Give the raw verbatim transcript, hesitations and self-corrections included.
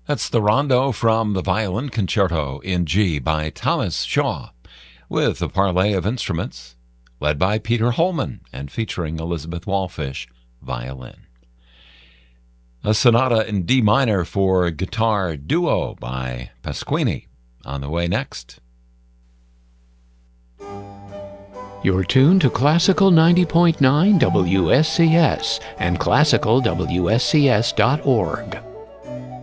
That's the Rondo from the Violin Concerto in G by Thomas Shaw, with a parley of instruments, led by Peter Holman and featuring Elizabeth Wallfish, violin. A sonata in D minor for guitar duo by Pasquini on the way next. You're tuned to Classical ninety point nine W S C S and classical W S C S dot org.